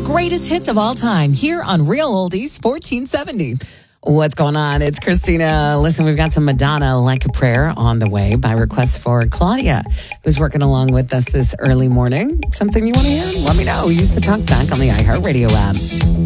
greatest hits of all time here on Real Oldies 1470. What's going on? It's Christina. Listen, we've got some Madonna Like a Prayer on the way by request for Claudia, who's working along with us this early morning. Something you want to hear? Let me know. Use the talk back on the iHeartRadio app.